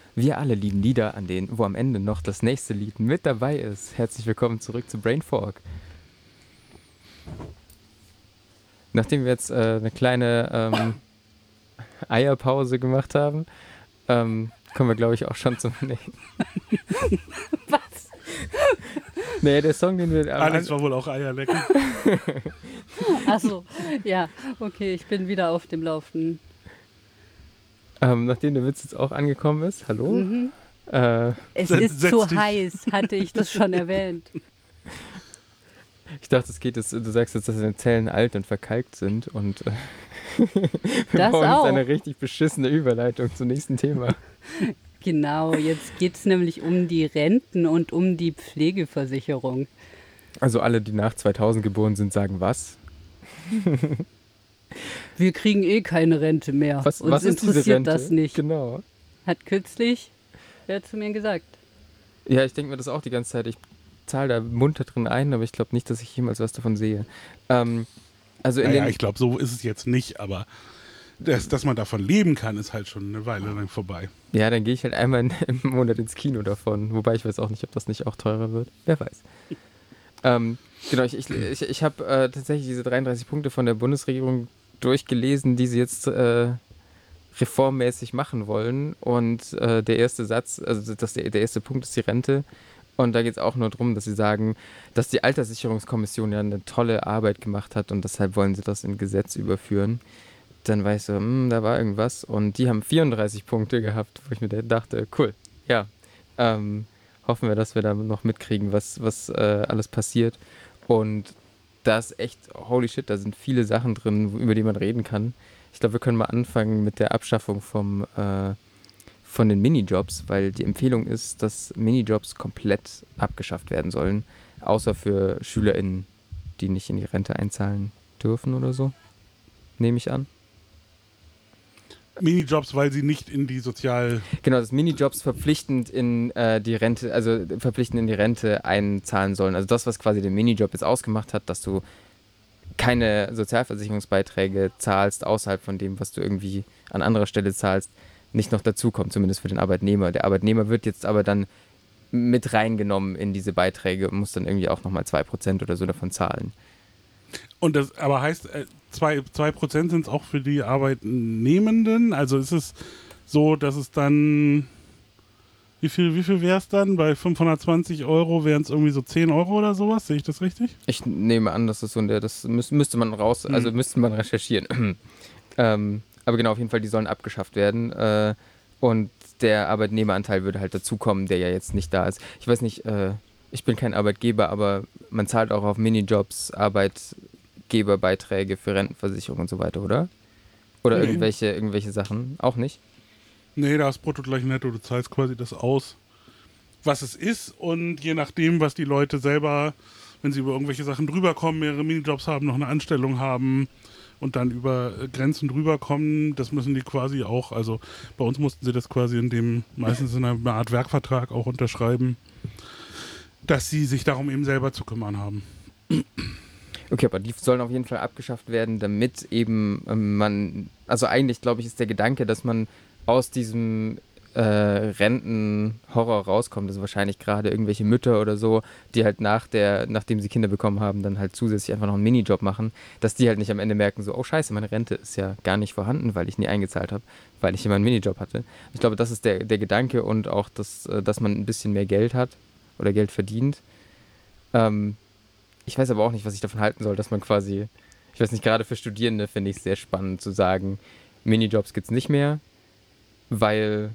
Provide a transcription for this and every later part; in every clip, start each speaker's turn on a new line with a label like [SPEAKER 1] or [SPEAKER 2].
[SPEAKER 1] Wir alle lieben Lieder, an denen, wo am Ende noch das nächste Lied mit dabei ist. Herzlich willkommen zurück zu Brainfork. Nachdem wir jetzt eine kleine Eierpause gemacht haben, kommen wir, glaube ich, auch schon zum nächsten.
[SPEAKER 2] Was?
[SPEAKER 1] Nee, der Song, den wir...
[SPEAKER 3] Alex war wohl auch Eierlecken.
[SPEAKER 2] Achso, ja, okay, ich bin wieder auf dem Laufenden.
[SPEAKER 1] Nachdem der Witz jetzt auch angekommen ist, hallo?
[SPEAKER 2] Es ist zu heiß, hatte ich das schon erwähnt.
[SPEAKER 1] Ich dachte, du sagst jetzt, dass deine Zellen alt und verkalkt sind und
[SPEAKER 2] Das
[SPEAKER 1] bauen
[SPEAKER 2] auch.
[SPEAKER 1] jetzt eine richtig beschissene Überleitung zum nächsten Thema.
[SPEAKER 2] Genau, jetzt geht es nämlich um die Renten und um die Pflegeversicherung.
[SPEAKER 1] Also alle, die nach 2000 geboren sind, sagen was?
[SPEAKER 2] Wir kriegen eh keine Rente mehr.
[SPEAKER 1] Was
[SPEAKER 2] Uns
[SPEAKER 1] ist diese
[SPEAKER 2] interessiert
[SPEAKER 1] Rente?
[SPEAKER 2] das nicht.
[SPEAKER 1] Genau.
[SPEAKER 2] Hat kürzlich wer zu mir gesagt.
[SPEAKER 1] Ja, ich denke mir das auch die ganze Zeit. Ich zahle da munter drin ein, aber ich glaube nicht, dass ich jemals was davon sehe. Also
[SPEAKER 3] Naja, ich glaube, so ist es jetzt nicht, aber dass man davon leben kann, ist halt schon eine Weile lang vorbei.
[SPEAKER 1] Ja, dann gehe ich halt einmal im Monat ins Kino davon. Wobei ich weiß auch nicht, ob das nicht auch teurer wird. Wer weiß. Genau, ich habe tatsächlich diese 33 Punkte von der Bundesregierung durchgelesen, die sie jetzt reformmäßig machen wollen. Und der erste Satz, also der erste Punkt ist die Rente. Und da geht es auch nur darum, dass sie sagen, dass die Alterssicherungskommission ja eine tolle Arbeit gemacht hat und deshalb wollen sie das in Gesetz überführen. Dann war ich so, da war irgendwas. Und die haben 34 Punkte gehabt, wo ich mir dachte, cool, ja, hoffen wir, dass wir da noch mitkriegen, was alles passiert. Und da ist echt, holy shit, da sind viele Sachen drin, über die man reden kann. Ich glaube, wir können mal anfangen mit der Abschaffung von den Minijobs, weil die Empfehlung ist, dass Minijobs komplett abgeschafft werden sollen, außer für SchülerInnen, die nicht in die Rente einzahlen dürfen oder so, nehme ich an.
[SPEAKER 3] Minijobs, weil sie nicht in die
[SPEAKER 1] Genau, dass Minijobs verpflichtend in die Rente einzahlen sollen. Also das, was quasi den Minijob jetzt ausgemacht hat, dass du keine Sozialversicherungsbeiträge zahlst, außerhalb von dem, was du irgendwie an anderer Stelle zahlst, nicht noch dazukommt, zumindest für den Arbeitnehmer. Der Arbeitnehmer wird jetzt aber dann mit reingenommen in diese Beiträge und muss dann irgendwie auch nochmal 2% oder so davon zahlen.
[SPEAKER 3] Und das aber heißt, 2% sind es auch für die Arbeitnehmenden? Also ist es so, dass es dann, wie viel wäre es dann? Bei 520 Euro wären es irgendwie so 10 Euro oder sowas? Sehe ich das richtig?
[SPEAKER 1] Ich nehme an, dass das so das müsste man müsste man recherchieren. Aber genau, auf jeden Fall, die sollen abgeschafft werden. Und der Arbeitnehmeranteil würde halt dazukommen, der ja jetzt nicht da ist. Ich weiß nicht, ich bin kein Arbeitgeber, aber man zahlt auch auf Minijobs Arbeitgeberbeiträge für Rentenversicherung und so weiter, oder? Oder
[SPEAKER 3] Nee.
[SPEAKER 1] irgendwelche Sachen? Auch nicht?
[SPEAKER 3] Nee, da ist Brutto gleich Netto. Du zahlst quasi das aus, was es ist. Und je nachdem, was die Leute selber, wenn sie über irgendwelche Sachen drüber kommen, mehrere Minijobs haben, noch eine Anstellung haben und dann über Grenzen drüber kommen, das müssen die quasi auch, also bei uns mussten sie das quasi meistens in einer Art Werkvertrag auch unterschreiben, dass sie sich darum eben selber zu kümmern haben.
[SPEAKER 1] Okay, aber die sollen auf jeden Fall abgeschafft werden, damit eben also eigentlich, glaube ich, ist der Gedanke, dass man aus diesem Rentenhorror rauskommt. Also wahrscheinlich gerade irgendwelche Mütter oder so, die halt nachdem sie Kinder bekommen haben, dann halt zusätzlich einfach noch einen Minijob machen, dass die halt nicht am Ende merken, so, oh scheiße, meine Rente ist ja gar nicht vorhanden, weil ich nie eingezahlt habe, weil ich immer einen Minijob hatte. Ich glaube, das ist der Gedanke und auch, dass man ein bisschen mehr Geld hat oder Geld verdient. Ich weiß aber auch nicht, was ich davon halten soll, dass man quasi, ich weiß nicht, gerade für Studierende finde ich es sehr spannend zu sagen, Minijobs gibt es nicht mehr, weil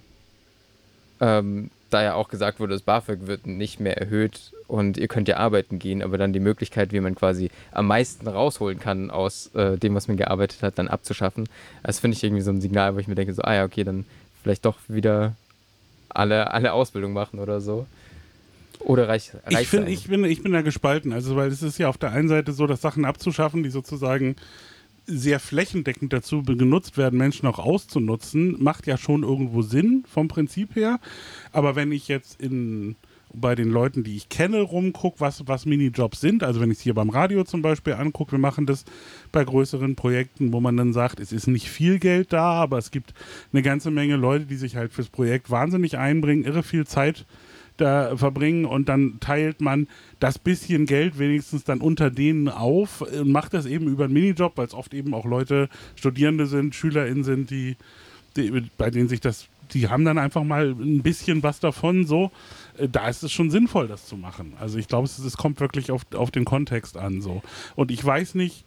[SPEAKER 1] da ja auch gesagt wurde, das BAföG wird nicht mehr erhöht und ihr könnt ja arbeiten gehen, aber dann die Möglichkeit, wie man quasi am meisten rausholen kann aus dem, was man gearbeitet hat, dann abzuschaffen. Das finde ich irgendwie so ein Signal, wo ich mir denke, so, ja, okay, dann vielleicht doch wieder alle Ausbildung machen oder so. Oder reicht
[SPEAKER 3] Ich bin da gespalten, also weil es ist ja auf der einen Seite so, dass Sachen abzuschaffen, die sozusagen sehr flächendeckend dazu genutzt werden, Menschen auch auszunutzen, macht ja schon irgendwo Sinn vom Prinzip her. Aber wenn ich jetzt bei den Leuten, die ich kenne, rumgucke, was Minijobs sind. Also wenn ich es hier beim Radio zum Beispiel angucke, wir machen das bei größeren Projekten, wo man dann sagt, es ist nicht viel Geld da, aber es gibt eine ganze Menge Leute, die sich halt fürs Projekt wahnsinnig einbringen, irre viel Zeit da verbringen und dann teilt man das bisschen Geld wenigstens dann unter denen auf und macht das eben über einen Minijob, weil es oft eben auch Leute, Studierende sind, SchülerInnen sind, bei denen sich das, die haben dann einfach mal ein bisschen was davon, so. Da ist es schon sinnvoll, das zu machen. Also ich glaube, es kommt wirklich auf den Kontext an, so. Und ich weiß nicht,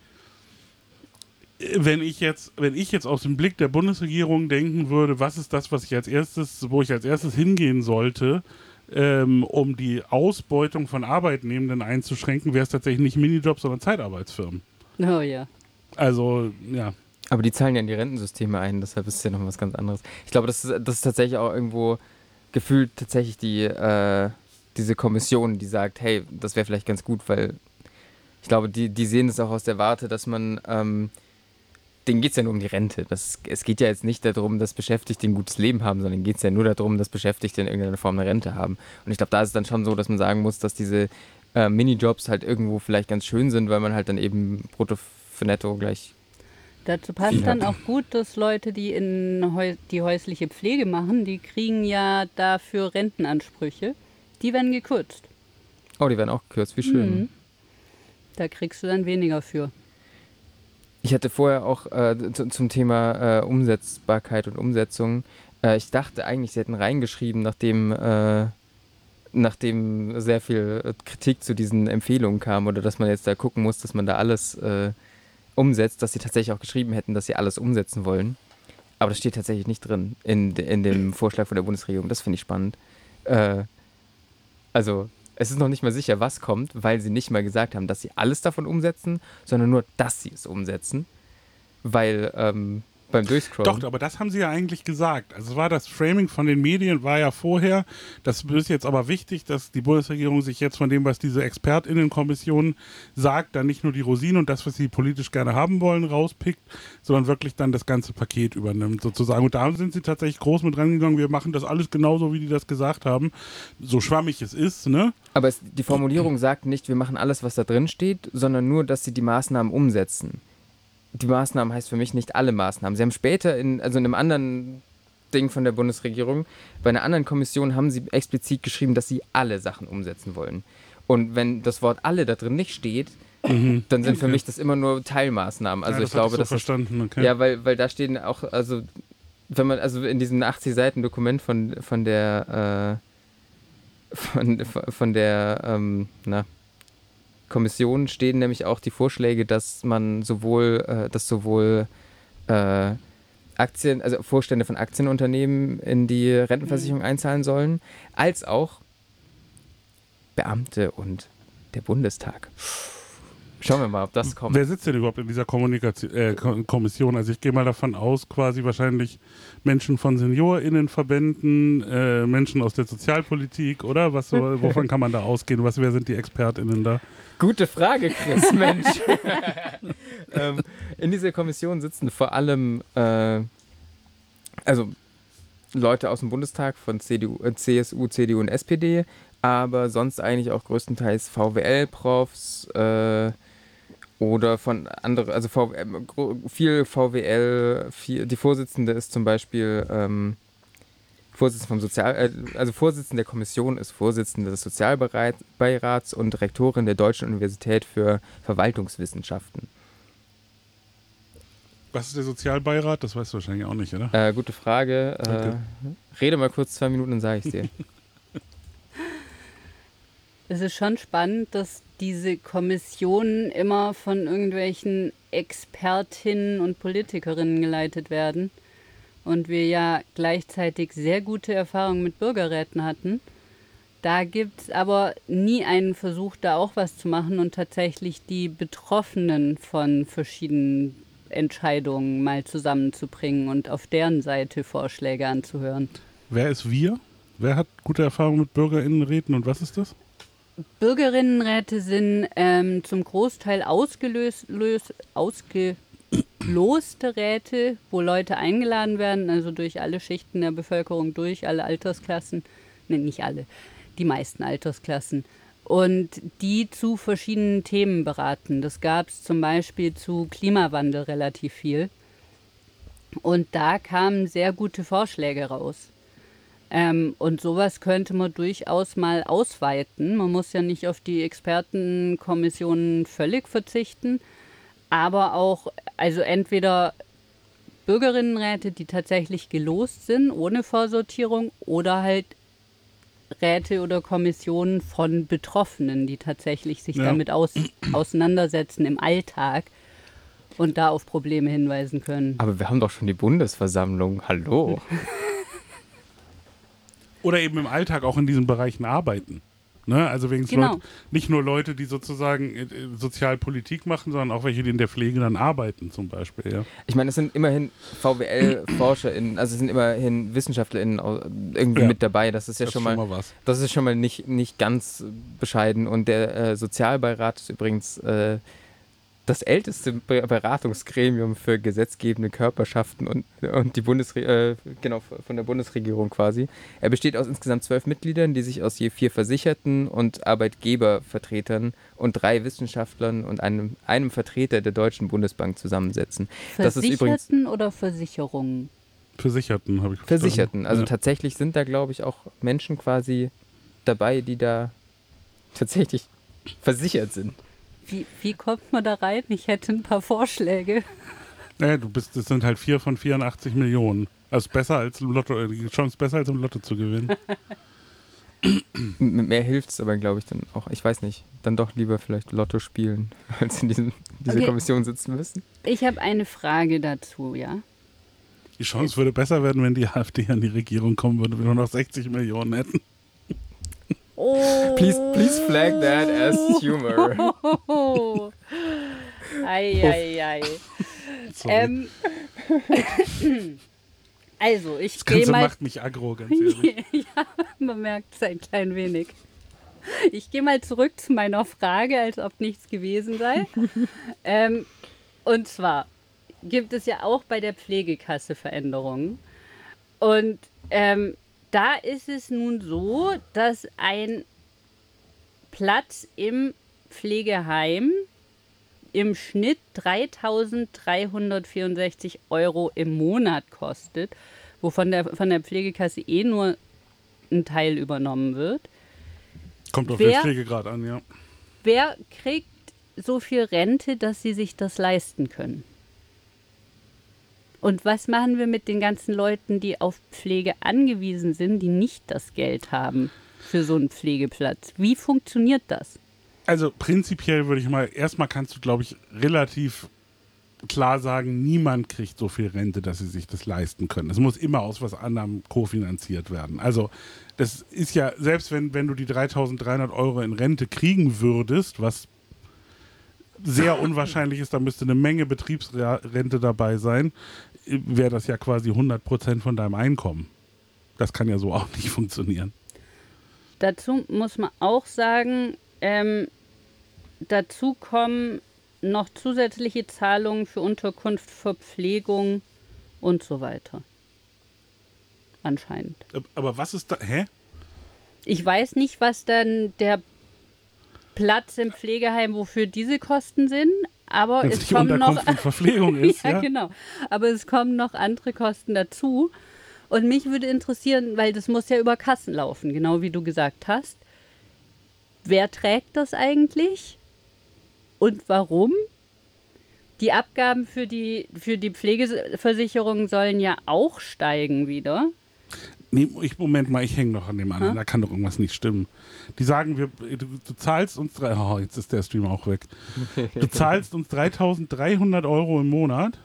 [SPEAKER 3] wenn ich jetzt aus dem Blick der Bundesregierung denken würde, was ist das, wo ich als erstes hingehen sollte, um die Ausbeutung von Arbeitnehmenden einzuschränken, wäre es tatsächlich nicht Minijobs, sondern Zeitarbeitsfirmen.
[SPEAKER 2] Oh ja.
[SPEAKER 3] Also, ja.
[SPEAKER 1] Aber die zahlen ja in die Rentensysteme ein, deshalb ist es ja noch was ganz anderes. Ich glaube, das ist tatsächlich auch irgendwo gefühlt tatsächlich diese Kommission, die sagt, hey, das wäre vielleicht ganz gut, weil ich glaube, die sehen es auch aus der Warte, dass man, denen geht es ja nur um die Rente. Es geht ja jetzt nicht darum, dass Beschäftigte ein gutes Leben haben, sondern geht es ja nur darum, dass Beschäftigte in irgendeiner Form eine Rente haben. Und ich glaube, da ist es dann schon so, dass man sagen muss, dass diese Minijobs halt irgendwo vielleicht ganz schön sind, weil man halt dann eben brutto für netto gleich.
[SPEAKER 2] Dazu passt dann auch gut, dass Leute, die die häusliche Pflege machen, die kriegen ja dafür Rentenansprüche. Die werden gekürzt.
[SPEAKER 1] Oh, die werden auch gekürzt, wie schön.
[SPEAKER 2] Mhm. Da kriegst du dann weniger für.
[SPEAKER 1] Ich hatte vorher auch zum Thema Umsetzbarkeit und Umsetzung, ich dachte eigentlich, sie hätten reingeschrieben, nachdem sehr viel Kritik zu diesen Empfehlungen kam oder dass man jetzt da gucken muss, dass man da alles umsetzt, dass sie tatsächlich auch geschrieben hätten, dass sie alles umsetzen wollen. Aber das steht tatsächlich nicht drin in dem Vorschlag von der Bundesregierung. Das finde ich spannend. Also es ist noch nicht mal sicher, was kommt, weil sie nicht mal gesagt haben, dass sie alles davon umsetzen, sondern nur, dass sie es umsetzen. Weil beim Durchscrollen...
[SPEAKER 3] Doch, aber das haben sie ja eigentlich gesagt. Also das Framing von den Medien war ja vorher, das ist jetzt aber wichtig, dass die Bundesregierung sich jetzt von dem, was diese ExpertInnenkommission sagt, dann nicht nur die Rosinen und das, was sie politisch gerne haben wollen, rauspickt, sondern wirklich dann das ganze Paket übernimmt sozusagen. Und da sind sie tatsächlich groß mit rangegangen, wir machen das alles genauso, wie die das gesagt haben. So schwammig es ist, ne?
[SPEAKER 1] Aber die Formulierung sagt nicht, wir machen alles, was da drin steht, sondern nur, dass sie die Maßnahmen umsetzen. Die Maßnahmen heißt für mich nicht alle Maßnahmen. Sie haben später in einem anderen Ding von der Bundesregierung, bei einer anderen Kommission haben sie explizit geschrieben, dass sie alle Sachen umsetzen wollen. Und wenn das Wort alle da drin nicht steht, dann sind für mich das immer nur Teilmaßnahmen. Also
[SPEAKER 3] ja,
[SPEAKER 1] ich glaube, das
[SPEAKER 3] verstanden, okay.
[SPEAKER 1] Ja, weil da stehen auch, also wenn man, also in diesem 80 Seiten Dokument von der Kommission stehen nämlich auch die Vorschläge, dass man sowohl Aktien, also Vorstände von Aktienunternehmen in die Rentenversicherung einzahlen sollen, als auch Beamte und der Bundestag. Schauen wir mal, ob das kommt.
[SPEAKER 3] Wer sitzt denn überhaupt in dieser Kommission? Also ich gehe mal davon aus, quasi wahrscheinlich Menschen von SeniorInnenverbänden, Menschen aus der Sozialpolitik, oder? Wovon kann man da ausgehen? Wer sind die ExpertInnen da?
[SPEAKER 1] Gute Frage, Chris, Mensch. In dieser Kommission sitzen vor allem also Leute aus dem Bundestag von CSU, CDU und SPD, aber sonst eigentlich auch größtenteils VWL-Profs oder von anderen, also viel VWL, die Vorsitzende ist zum Beispiel Vorsitzende der Kommission ist Vorsitzende des Sozialbeirats und Rektorin der Deutschen Universität für Verwaltungswissenschaften.
[SPEAKER 3] Was ist der Sozialbeirat? Das weißt du wahrscheinlich auch nicht, oder?
[SPEAKER 1] Gute Frage.
[SPEAKER 3] Okay.
[SPEAKER 1] Rede mal kurz 2 Minuten, dann sage ich es dir.
[SPEAKER 2] Es ist schon spannend, dass diese Kommissionen immer von irgendwelchen Expertinnen und Politikerinnen geleitet werden. Und wir ja gleichzeitig sehr gute Erfahrungen mit Bürgerräten hatten. Da gibt es aber nie einen Versuch, da auch was zu machen und tatsächlich die Betroffenen von verschiedenen Entscheidungen mal zusammenzubringen und auf deren Seite Vorschläge anzuhören.
[SPEAKER 3] Wer ist wir? Wer hat gute Erfahrungen mit BürgerInnenräten und was ist das?
[SPEAKER 2] Bürgerinnenräte sind zum Großteil ausgeloste Räte, wo Leute eingeladen werden, also durch alle Schichten der Bevölkerung, durch alle Altersklassen, nicht alle, die meisten Altersklassen. Und die zu verschiedenen Themen beraten. Das gab es zum Beispiel zu Klimawandel relativ viel. Und da kamen sehr gute Vorschläge raus. Und sowas könnte man durchaus mal ausweiten. Man muss ja nicht auf die Expertenkommissionen völlig verzichten, aber auch, also entweder Bürgerinnenräte, die tatsächlich gelost sind, ohne Vorsortierung, oder halt Räte oder Kommissionen von Betroffenen, die tatsächlich sich damit auseinandersetzen im Alltag und da auf Probleme hinweisen können.
[SPEAKER 1] Aber wir haben doch schon die Bundesversammlung. Hallo.
[SPEAKER 3] Oder eben im Alltag auch in diesen Bereichen arbeiten. Ne? Also
[SPEAKER 2] Genau.
[SPEAKER 3] nicht nur Leute, die sozusagen Sozialpolitik machen, sondern auch welche, die in der Pflege dann arbeiten zum Beispiel. Ja.
[SPEAKER 1] Ich meine, es sind immerhin VWL-ForscherInnen, also es sind immerhin WissenschaftlerInnen irgendwie mit dabei. Das ist ja schon mal
[SPEAKER 3] was.
[SPEAKER 1] Das ist schon mal nicht ganz bescheiden. Und der Sozialbeirat ist übrigens das älteste Beratungsgremium für gesetzgebende Körperschaften und die von der Bundesregierung quasi. Er besteht aus insgesamt 12 Mitgliedern, die sich aus je 4 Versicherten und Arbeitgebervertretern und 3 Wissenschaftlern und einem Vertreter der Deutschen Bundesbank zusammensetzen.
[SPEAKER 2] Versicherten oder Versicherungen?
[SPEAKER 3] Versicherten, habe ich verstanden.
[SPEAKER 1] Versicherten. Also tatsächlich sind da, glaube ich, auch Menschen quasi dabei, die da tatsächlich versichert sind.
[SPEAKER 2] Wie kommt man da rein? Ich hätte ein paar Vorschläge.
[SPEAKER 3] Naja, das sind halt 4 von 84 Millionen. Also besser als im Lotto, die Chance besser als im Lotto zu gewinnen.
[SPEAKER 1] Mit mehr hilft es aber, glaube ich, dann auch. Ich weiß nicht. Dann doch lieber vielleicht Lotto spielen, als in dieser Kommission sitzen müssen.
[SPEAKER 2] Ich habe eine Frage dazu, ja.
[SPEAKER 3] Die Chance würde besser werden, wenn die AfD an die Regierung kommen würde, wenn wir nur noch 60 Millionen hätten.
[SPEAKER 2] Oh.
[SPEAKER 1] Please flag that as humor.
[SPEAKER 2] Ei. Also, ich gehe mal...
[SPEAKER 3] macht mich aggro, ganz ehrlich.
[SPEAKER 2] Ja, man merkt es ein klein wenig. Ich gehe mal zurück zu meiner Frage, als ob nichts gewesen sei. Und zwar gibt es ja auch bei der Pflegekasse Veränderungen. Und da ist es nun so, dass ein Platz im Pflegeheim im Schnitt 3.364 € im Monat kostet, wovon von der Pflegekasse nur ein Teil übernommen wird.
[SPEAKER 3] Kommt auf den Pflegegrad an, ja.
[SPEAKER 2] Wer kriegt so viel Rente, dass sie sich das leisten können? Und was machen wir mit den ganzen Leuten, die auf Pflege angewiesen sind, die nicht das Geld haben für so einen Pflegeplatz? Wie funktioniert das?
[SPEAKER 3] Also prinzipiell würde ich mal, erstmal kannst du, glaube ich, relativ klar sagen, niemand kriegt so viel Rente, dass sie sich das leisten können. Es muss immer aus was anderem kofinanziert werden. Also das ist ja, selbst wenn du die 3.300 € in Rente kriegen würdest, was sehr unwahrscheinlich ist, da müsste eine Menge Betriebsrente dabei sein, wäre das ja quasi 100% von deinem Einkommen. Das kann ja so auch nicht funktionieren.
[SPEAKER 2] Dazu muss man auch sagen, dazu kommen noch zusätzliche Zahlungen für Unterkunft, Verpflegung und so weiter. Anscheinend.
[SPEAKER 3] Aber was ist da? Hä?
[SPEAKER 2] Ich weiß nicht, was dann der Platz im Pflegeheim, wofür diese Kosten sind, aber
[SPEAKER 3] Wenn's
[SPEAKER 2] es
[SPEAKER 3] nicht
[SPEAKER 2] kommen noch
[SPEAKER 3] Unterkunft und Verpflegung ist, ja?
[SPEAKER 2] genau. Aber es kommen noch andere Kosten dazu. Und mich würde interessieren, weil das muss ja über Kassen laufen, genau wie du gesagt hast. Wer trägt das eigentlich? Und warum? Die Abgaben für die Pflegeversicherung sollen ja auch steigen wieder.
[SPEAKER 3] Nee, Moment mal, ich hänge noch an dem anderen. Da kann doch irgendwas nicht stimmen. Die sagen, du zahlst uns jetzt ist der Stream auch weg. Du zahlst uns 3.300 € im Monat,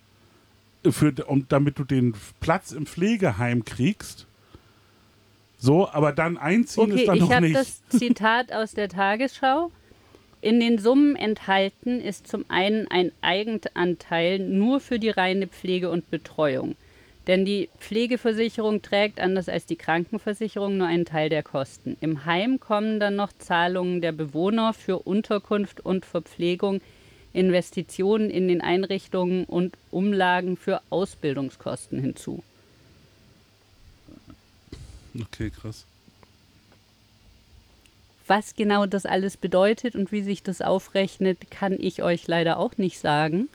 [SPEAKER 3] damit du den Platz im Pflegeheim kriegst. So, aber dann einziehen ist dann noch nicht.
[SPEAKER 2] Okay, ich habe das Zitat aus der Tagesschau. In den Summen enthalten ist zum einen ein Eigenanteil nur für die reine Pflege und Betreuung. Denn die Pflegeversicherung trägt, anders als die Krankenversicherung, nur einen Teil der Kosten. Im Heim kommen dann noch Zahlungen der Bewohner für Unterkunft und Verpflegung, Investitionen in den Einrichtungen und Umlagen für Ausbildungskosten hinzu.
[SPEAKER 3] Okay, krass.
[SPEAKER 2] Was genau das alles bedeutet und wie sich das aufrechnet, kann ich euch leider auch nicht sagen.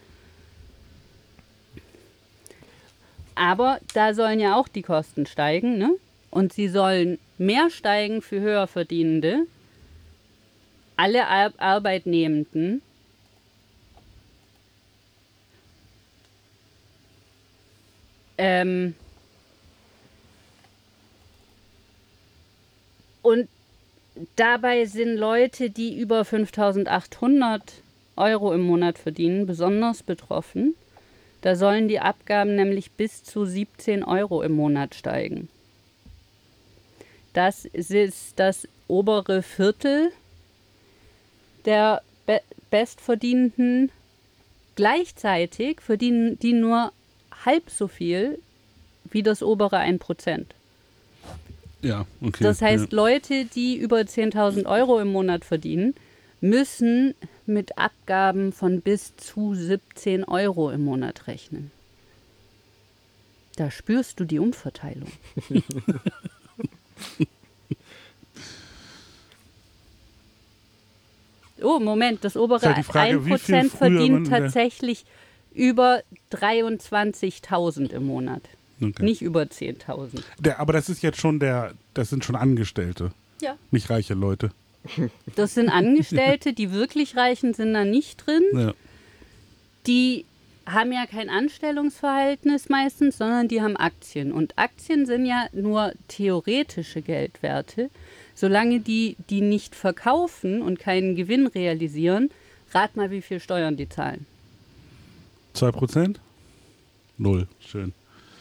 [SPEAKER 2] Aber da sollen ja auch die Kosten steigen, ne? Und sie sollen mehr steigen für Höherverdienende. Alle Arbeitnehmenden. Und dabei sind Leute, die über 5.800 Euro im Monat verdienen, besonders betroffen. Da sollen die Abgaben nämlich bis zu 17 Euro im Monat steigen. Das ist das obere Viertel der Bestverdienenden. Gleichzeitig verdienen die nur halb so viel wie das obere 1%.
[SPEAKER 3] Ja, okay.
[SPEAKER 2] Das heißt, Leute, die über 10.000 Euro im Monat verdienen, müssen mit Abgaben von bis zu 17 Euro im Monat rechnen. Da spürst du die Umverteilung. Oh, Moment, das obere
[SPEAKER 3] Ist halt die Frage,
[SPEAKER 2] 1% verdient tatsächlich über 23.000 im Monat.
[SPEAKER 3] Okay.
[SPEAKER 2] Nicht über 10.000.
[SPEAKER 3] Aber das ist jetzt schon das sind schon Angestellte.
[SPEAKER 2] Ja.
[SPEAKER 3] Nicht reiche Leute.
[SPEAKER 2] Das sind Angestellte, die wirklich Reichen sind da nicht drin.
[SPEAKER 3] Ja.
[SPEAKER 2] Die haben ja kein Anstellungsverhältnis meistens, sondern die haben Aktien. Und Aktien sind ja nur theoretische Geldwerte. Solange die nicht verkaufen und keinen Gewinn realisieren, rat mal, wie viel Steuern die zahlen.
[SPEAKER 3] 2%? 0. Schön.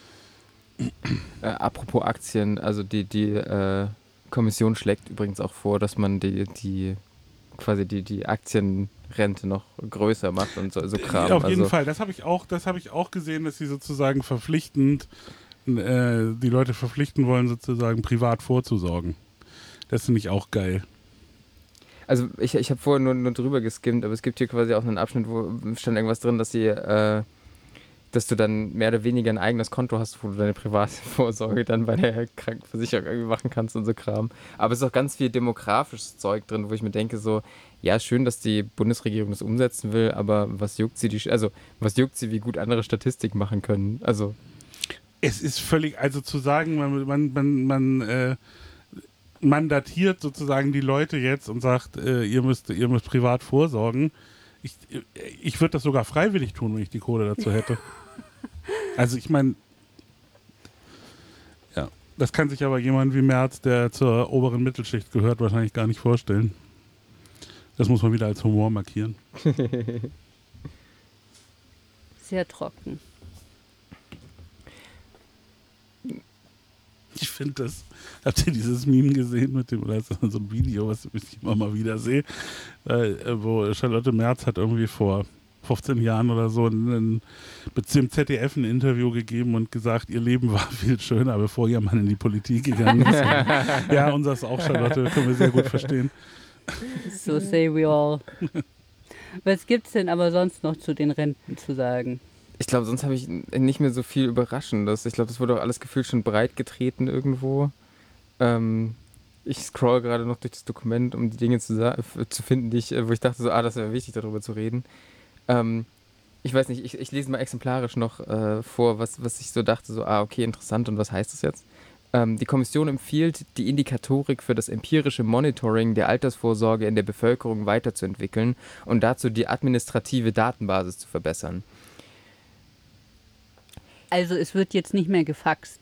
[SPEAKER 1] Apropos Aktien, also die Kommission schlägt übrigens auch vor, dass man die Aktienrente noch größer macht und so Kram.
[SPEAKER 3] Ja, auf jeden Fall. Das habe ich auch gesehen, dass sie sozusagen verpflichtend die Leute verpflichten wollen, sozusagen privat vorzusorgen. Das finde ich auch geil.
[SPEAKER 1] Also ich habe vorher nur drüber geskimmt, aber es gibt hier quasi auch einen Abschnitt, wo stand irgendwas drin, dass du dann mehr oder weniger ein eigenes Konto hast, wo du deine private Vorsorge dann bei der Krankenversicherung irgendwie machen kannst und so Kram. Aber es ist auch ganz viel demografisches Zeug drin, wo ich mir denke so, ja, schön, dass die Bundesregierung das umsetzen will, aber was juckt sie, wie gut andere Statistik machen können? Also
[SPEAKER 3] es ist völlig, also zu sagen, man mandatiert sozusagen die Leute jetzt und sagt, ihr müsst privat vorsorgen. Ich würde das sogar freiwillig tun, wenn ich die Kohle dazu hätte. Also ich meine, ja, das kann sich aber jemand wie Merz, der zur oberen Mittelschicht gehört, wahrscheinlich gar nicht vorstellen. Das muss man wieder als Humor markieren.
[SPEAKER 2] Sehr trocken.
[SPEAKER 3] Ich finde das, habt ihr dieses Meme gesehen mit dem, oder ist das so ein Video, was ich immer mal wieder sehe, wo Charlotte Merz hat irgendwie vor 15 Jahren oder so dem ZDF ein Interview gegeben und gesagt, ihr Leben war viel schöner, bevor ihr Mann in die Politik gegangen ist. Ja, unseres auch, Charlotte, können wir sehr gut verstehen.
[SPEAKER 2] So say we all. Was gibt's denn aber sonst noch zu den Renten zu sagen?
[SPEAKER 1] ich glaube, sonst habe ich nicht mehr so viel Überraschendes. Ich glaube, das wurde auch alles gefühlt schon breit getreten irgendwo. Ich scroll gerade noch durch das Dokument, um die Dinge zu finden, wo ich dachte, so, das wäre wichtig, darüber zu reden. Ich weiß nicht, ich lese mal exemplarisch noch vor, was ich so dachte, so, okay, interessant, und was heißt das jetzt? Die Kommission empfiehlt, die Indikatorik für das empirische Monitoring der Altersvorsorge in der Bevölkerung weiterzuentwickeln und dazu die administrative Datenbasis zu verbessern.
[SPEAKER 2] Also es wird jetzt nicht mehr gefaxt.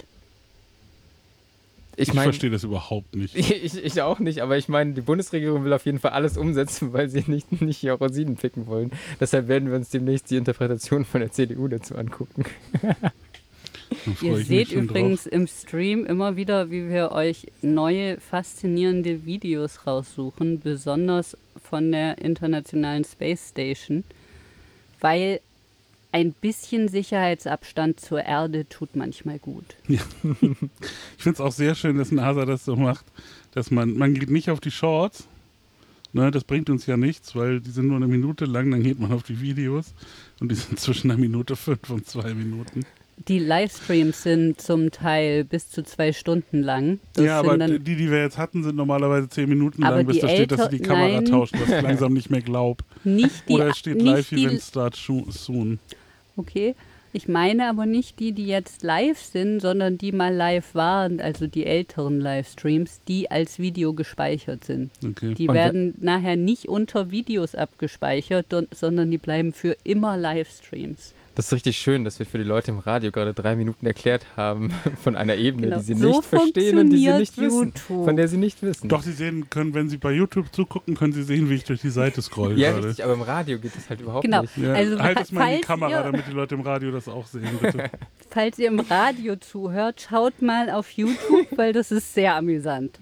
[SPEAKER 3] Ich verstehe das überhaupt nicht.
[SPEAKER 1] Ich auch nicht, aber ich meine, die Bundesregierung will auf jeden Fall alles umsetzen, weil sie nicht hier Rosinen picken wollen. Deshalb werden wir uns demnächst die Interpretation von der CDU dazu angucken.
[SPEAKER 2] Ihr seht übrigens im Stream immer wieder, wie wir euch neue, faszinierende Videos raussuchen, besonders von der Internationalen Space Station, weil ein bisschen Sicherheitsabstand zur Erde tut manchmal gut.
[SPEAKER 3] Ja. Ich finde es auch sehr schön, dass NASA das so macht, dass man geht nicht auf die Shorts, ne, das bringt uns ja nichts, weil die sind nur eine Minute lang, dann geht man auf die Videos und die sind zwischen einer Minute 5 und 2 Minuten.
[SPEAKER 2] Die Livestreams sind zum Teil bis zu 2 Stunden lang. Das
[SPEAKER 3] ja,
[SPEAKER 2] sind
[SPEAKER 3] aber
[SPEAKER 2] dann,
[SPEAKER 3] die wir jetzt hatten, sind normalerweise 10 Minuten
[SPEAKER 2] Aber
[SPEAKER 3] lang, bis
[SPEAKER 2] die
[SPEAKER 3] da steht, dass sie die Kamera
[SPEAKER 2] nein.
[SPEAKER 3] tauschen, was ich langsam nicht mehr glaube.
[SPEAKER 2] nicht die,
[SPEAKER 3] Oder es steht
[SPEAKER 2] nicht
[SPEAKER 3] Live-Event
[SPEAKER 2] die,
[SPEAKER 3] Start soon.
[SPEAKER 2] okay. Ich meine aber nicht die jetzt live sind, sondern die mal live waren, also die älteren Livestreams, die als Video gespeichert sind.
[SPEAKER 3] Okay.
[SPEAKER 2] Die
[SPEAKER 1] Und
[SPEAKER 2] werden nachher nicht unter Videos abgespeichert, sondern die bleiben für immer Livestreams.
[SPEAKER 1] Das ist richtig schön, dass wir für die Leute im Radio gerade 3 Minuten erklärt haben von einer Ebene,
[SPEAKER 2] Genau.
[SPEAKER 1] die sie
[SPEAKER 2] So
[SPEAKER 1] nicht verstehen und die sie nicht
[SPEAKER 2] funktioniert
[SPEAKER 1] wissen.
[SPEAKER 2] YouTube.
[SPEAKER 1] Von der sie nicht wissen.
[SPEAKER 3] Doch, Sie sehen können, wenn Sie bei YouTube zugucken, können Sie sehen, wie ich durch die Seite scroll
[SPEAKER 1] Ja,
[SPEAKER 3] gerade.
[SPEAKER 1] richtig, aber im Radio geht das halt überhaupt
[SPEAKER 2] Genau.
[SPEAKER 1] nicht.
[SPEAKER 3] Ja,
[SPEAKER 2] Also,
[SPEAKER 3] halt es mal in die
[SPEAKER 2] falls
[SPEAKER 3] Kamera,
[SPEAKER 2] ihr-
[SPEAKER 3] damit die Leute im Radio das auch sehen, bitte.
[SPEAKER 2] Falls ihr im Radio zuhört, schaut mal auf YouTube, weil das ist sehr amüsant.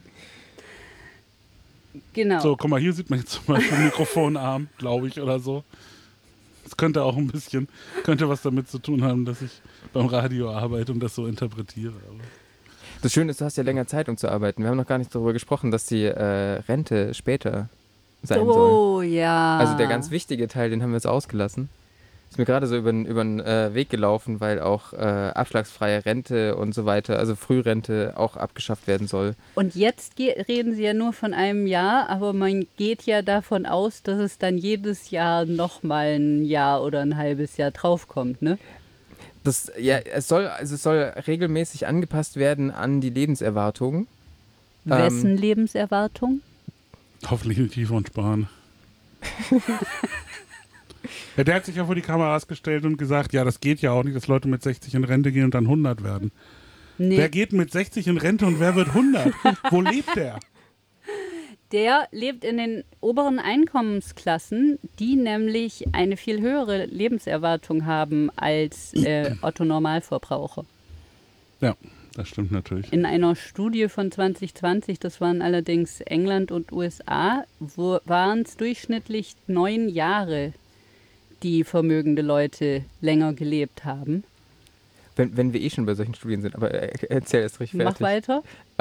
[SPEAKER 2] Genau.
[SPEAKER 3] So, guck mal, hier sieht man jetzt zum Beispiel einen Mikrofonarm, glaube ich, oder so. Das könnte auch ein bisschen, könnte was damit zu tun haben, dass ich beim Radio arbeite und das so interpretiere. Aber
[SPEAKER 1] Das Schöne ist, du hast ja länger Zeit, um zu arbeiten. Wir haben noch gar nicht darüber gesprochen, dass die Rente später sein soll.
[SPEAKER 2] Oh ja.
[SPEAKER 1] Also der ganz wichtige Teil, den haben wir jetzt ausgelassen. Ist mir gerade so über den Weg gelaufen, weil auch abschlagsfreie Rente und so weiter, also Frührente auch abgeschafft werden soll.
[SPEAKER 2] Und jetzt reden Sie ja nur von einem Jahr, aber man geht ja davon aus, dass es dann jedes Jahr nochmal ein Jahr oder ein halbes Jahr draufkommt, ne?
[SPEAKER 1] Es soll regelmäßig angepasst werden an die Lebenserwartung.
[SPEAKER 2] Wessen Lebenserwartung?
[SPEAKER 3] hoffentlich nicht tief und sparen. Ja, der hat sich ja vor die Kameras gestellt und gesagt, ja, das geht ja auch nicht, dass Leute mit 60 in Rente gehen und dann 100 werden.
[SPEAKER 2] Nee,
[SPEAKER 3] Wer geht mit 60 in Rente und wer wird 100? Wo lebt der?
[SPEAKER 2] der lebt in den oberen Einkommensklassen, die nämlich eine viel höhere Lebenserwartung haben als Otto-Normalverbraucher.
[SPEAKER 3] Ja, das stimmt natürlich.
[SPEAKER 2] In einer Studie von 2020, das waren allerdings England und USA, waren es durchschnittlich 9 Jahre, die vermögende Leute länger gelebt haben.
[SPEAKER 1] Wenn wir eh schon bei solchen Studien sind, aber erzähl erst richtig fertig.
[SPEAKER 2] Mach weiter.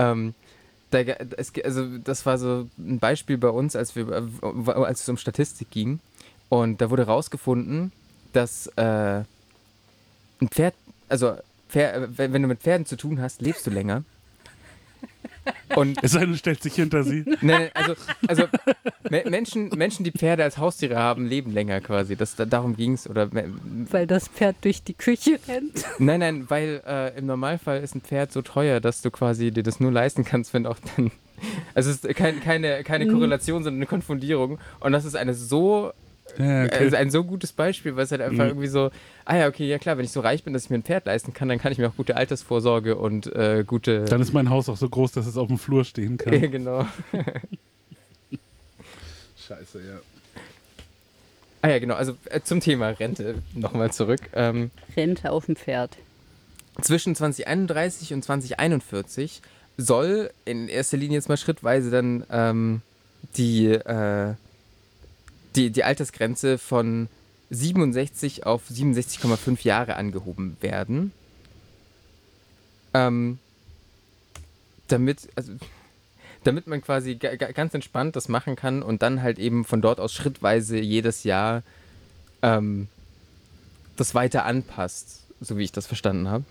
[SPEAKER 1] Das war so ein Beispiel bei uns, als es um Statistik ging. Und da wurde rausgefunden, dass ein Pferd, wenn du mit Pferden zu tun hast, lebst du länger. Und
[SPEAKER 3] Es sei denn, du stellst dich hinter sie.
[SPEAKER 1] nein, also Menschen, die Pferde als Haustiere haben, leben länger quasi. Darum ging es.
[SPEAKER 2] Weil das Pferd durch die Küche rennt.
[SPEAKER 1] Nein, weil im Normalfall ist ein Pferd so teuer, dass du quasi dir das nur leisten kannst, wenn auch dann. Also es ist keine Korrelation, sondern eine Konfundierung. Und das ist
[SPEAKER 3] Ja, okay.
[SPEAKER 1] ein so gutes Beispiel, weil es halt einfach irgendwie so, ja, okay, ja klar, wenn ich so reich bin, dass ich mir ein Pferd leisten kann, dann kann ich mir auch gute Altersvorsorge und gute.
[SPEAKER 3] Dann ist mein Haus auch so groß, dass es auf dem Flur stehen kann.
[SPEAKER 1] Genau.
[SPEAKER 3] Scheiße, ja.
[SPEAKER 1] Ja, genau, also zum Thema Rente nochmal zurück.
[SPEAKER 2] Rente auf dem Pferd.
[SPEAKER 1] Zwischen 2031 und 2041 soll in erster Linie jetzt mal schrittweise dann die Altersgrenze von 67 auf 67,5 Jahre angehoben werden. Damit man quasi ganz entspannt das machen kann und dann halt eben von dort aus schrittweise jedes Jahr das weiter anpasst, so wie ich das verstanden habe.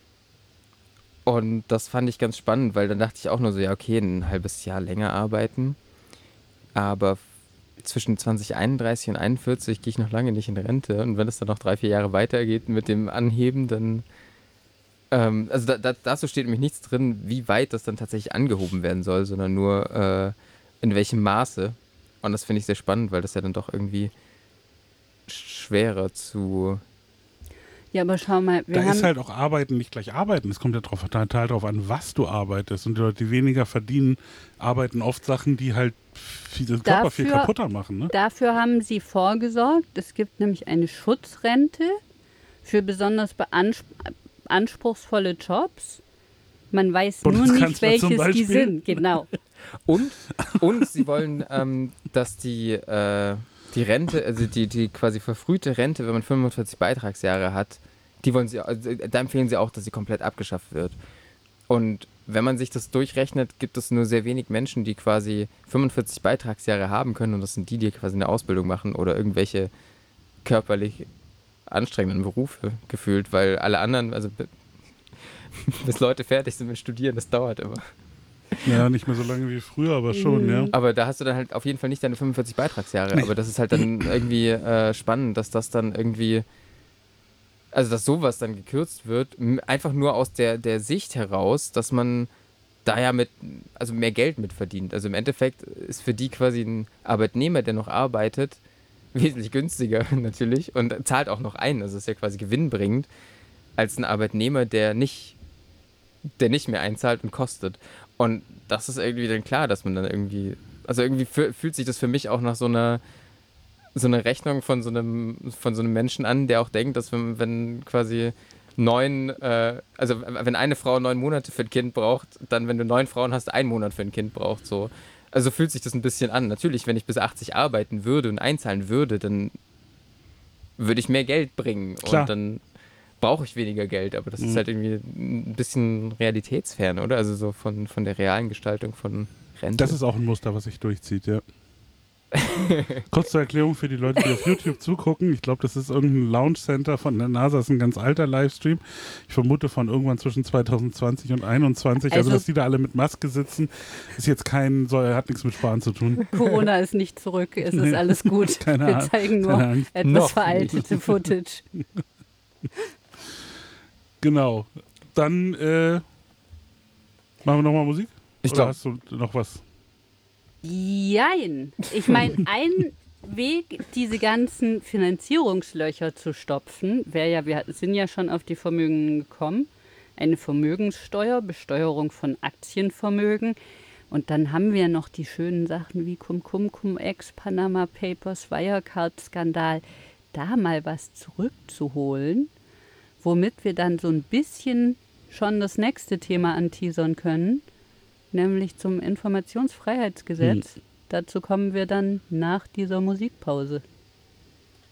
[SPEAKER 1] Und das fand ich ganz spannend, weil dann dachte ich auch nur so, ja okay, ein halbes Jahr länger arbeiten, aber zwischen 2031 und 41 gehe ich noch lange nicht in Rente und wenn es dann noch 3-4 Jahre weitergeht mit dem Anheben, dann dazu steht nämlich nichts drin, wie weit das dann tatsächlich angehoben werden soll, sondern nur in welchem Maße. Und das finde ich sehr spannend, weil das ja dann doch irgendwie schwerer zu...
[SPEAKER 2] Ja, aber schau mal, wir
[SPEAKER 3] Da
[SPEAKER 2] haben
[SPEAKER 3] ist halt auch Arbeiten nicht gleich Arbeiten. Es kommt ja total drauf an, was du arbeitest. Und die Leute, die weniger verdienen, arbeiten oft Sachen, die halt den Körper viel kaputter machen. Ne?
[SPEAKER 2] Dafür haben sie vorgesorgt. Es gibt nämlich eine Schutzrente für besonders anspruchsvolle Jobs. Man weiß nur nicht,
[SPEAKER 3] Bundeskanzler zum
[SPEAKER 2] welches die
[SPEAKER 3] Beispiel.
[SPEAKER 2] sind. Genau.
[SPEAKER 1] Und sie wollen, dass die Rente, also die quasi verfrühte Rente, wenn man 45 Beitragsjahre hat, da empfehlen sie auch, dass sie komplett abgeschafft wird. Und wenn man sich das durchrechnet, gibt es nur sehr wenig Menschen, die quasi 45 Beitragsjahre haben können und das sind die quasi eine Ausbildung machen oder irgendwelche körperlich anstrengenden Berufe gefühlt, weil alle anderen, also bis Leute fertig sind mit Studieren, das dauert immer.
[SPEAKER 3] Ja, nicht mehr so lange wie früher, aber schon, ja.
[SPEAKER 1] Aber da hast du dann halt auf jeden Fall nicht deine 45 Beitragsjahre.
[SPEAKER 3] Nee.
[SPEAKER 1] Aber das ist halt dann irgendwie spannend, dass das dann irgendwie, also dass sowas dann gekürzt wird, einfach nur aus der Sicht heraus, dass man da ja also mehr Geld mit verdient. Also im Endeffekt ist für die quasi ein Arbeitnehmer, der noch arbeitet, wesentlich günstiger natürlich und zahlt auch noch ein. Also ist ja quasi gewinnbringend als ein Arbeitnehmer, der nicht mehr einzahlt und kostet. Und das ist irgendwie dann klar, dass man dann irgendwie, also irgendwie fühlt sich das für mich auch nach so einer Rechnung von so einem Menschen an, der auch denkt, dass wenn quasi also wenn eine Frau 9 Monate für ein Kind braucht, dann, wenn du 9 Frauen hast, 1 Monat für ein Kind braucht, so. Also fühlt sich das ein bisschen an. Natürlich, wenn ich bis 80 arbeiten würde und einzahlen würde, dann würde ich mehr Geld bringen.
[SPEAKER 3] Klar.
[SPEAKER 1] Und dann brauche ich weniger Geld, aber das ist halt irgendwie ein bisschen realitätsfern, oder? Also so von der realen Gestaltung von Rente.
[SPEAKER 3] Das ist auch ein Muster, was sich durchzieht, ja. Kurz zur Erklärung für die Leute, die auf YouTube zugucken. Ich glaube, das ist irgendein Launch Center von der NASA. Das ist ein ganz alter Livestream. Ich vermute von irgendwann zwischen 2020 und 2021. Also, dass die da alle mit Maske sitzen, ist jetzt hat nichts mit Sparen zu tun.
[SPEAKER 2] Corona ist nicht zurück, es ist alles gut. Wir zeigen nur etwas veraltete Footage.
[SPEAKER 3] Genau. Dann machen wir nochmal Musik?
[SPEAKER 1] Ich
[SPEAKER 3] Oder
[SPEAKER 1] glaube.
[SPEAKER 3] hast du noch was?
[SPEAKER 2] Jein. Ich meine, ein Weg, diese ganzen Finanzierungslöcher zu stopfen, wäre ja, wir sind ja schon auf die Vermögen gekommen, eine Vermögenssteuer, Besteuerung von Aktienvermögen. Und dann haben wir noch die schönen Sachen wie Cum-Cum-Cum-Ex, Panama Papers, Wirecard-Skandal, da mal was zurückzuholen, womit wir dann so ein bisschen schon das nächste Thema anteasern können, nämlich zum Informationsfreiheitsgesetz. Dazu kommen wir dann nach dieser Musikpause.